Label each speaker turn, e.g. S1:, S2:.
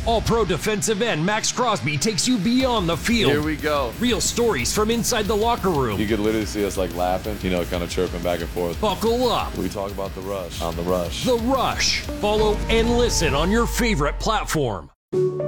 S1: All-Pro defensive end Max Crosby takes you beyond the field.
S2: Here we go.
S1: Real stories from inside the locker room.
S2: You could literally see us like laughing, kind of chirping back and forth.
S1: Buckle up.
S2: We talk about The Rush on The Rush.
S1: The Rush. Follow and listen on your favorite platform.